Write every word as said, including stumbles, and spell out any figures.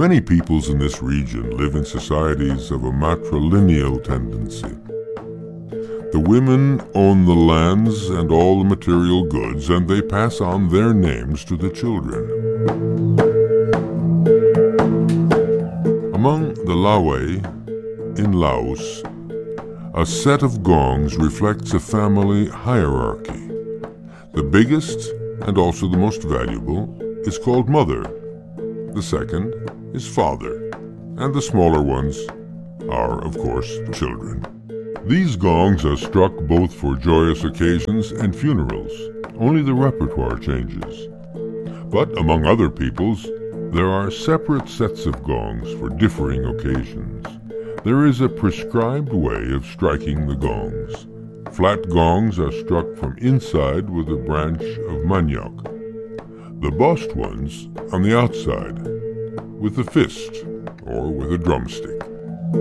Many peoples in this region live in societies of a matrilineal tendency. The women own the lands and all the material goods, and they pass on their names to the children. Among the Lawe in Laos, a set of gongs reflects a family hierarchy. The biggest, and also the most valuable, is called mother. The second is father, and the smaller ones are, of course, children. These gongs are struck both for joyous occasions and funerals. Only the repertoire changes. But among other peoples, there are separate sets of gongs for differing occasions. There is a prescribed way of striking the gongs. Flat gongs are struck from inside with a branch of manioc. The bossed ones on the outside, with a fist or with a drumstick.